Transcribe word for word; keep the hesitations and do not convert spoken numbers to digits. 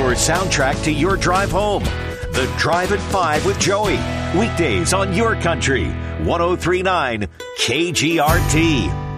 your soundtrack to your drive home. The Drive at five with Joey. Weekdays on your country. ten thirty-nine K G R T.